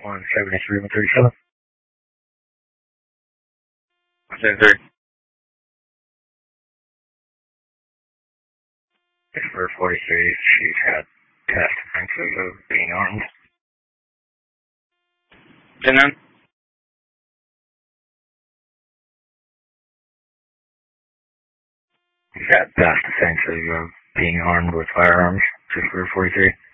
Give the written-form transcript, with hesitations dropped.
173, 137. 173. For 43, she's had testimony of being armed. 10 9. She's had past offensive of being armed with firearms, just for 43.